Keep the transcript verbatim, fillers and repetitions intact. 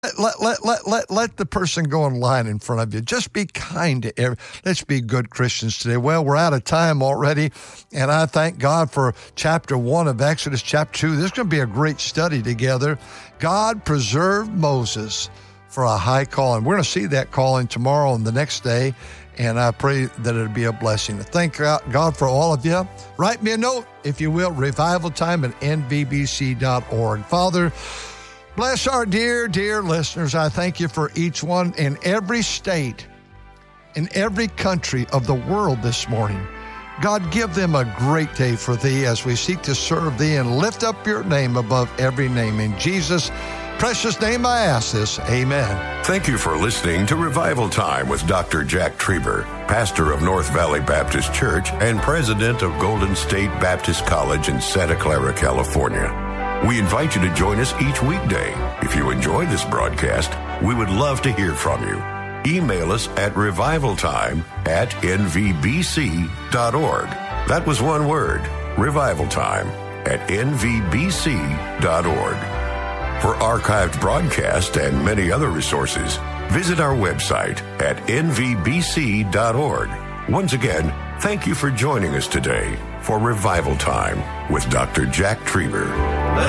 Let, let, let, let, let the person go in line in front of you. Just be kind to every. Let's be good Christians today. Well, we're out of time already, and I thank God for chapter one of Exodus, chapter two. This is going to be a great study together. God preserved Moses for a high calling. We're going to see that calling tomorrow and the next day, and I pray that it'll be a blessing. Thank God for all of you. Write me a note, if you will, revival time at N V B C dot org. Father, bless our dear, dear listeners. I thank you for each one in every state, in every country of the world this morning. God, give them a great day for thee as we seek to serve thee and lift up your name above every name. In Jesus' precious name I ask this. Amen. Thank you for listening to Revival Time with Doctor Jack Trieber, pastor of North Valley Baptist Church and president of Golden State Baptist College in Santa Clara, California. We invite you to join us each weekday. If you enjoy this broadcast, we would love to hear from you. Email us at revivaltime at N V B C dot org. That was one word, revivaltime at N V B C dot org. For archived broadcasts and many other resources, visit our website at N V B C dot org. Once again, thank you for joining us today for Revival Time with Doctor Jack Trieber.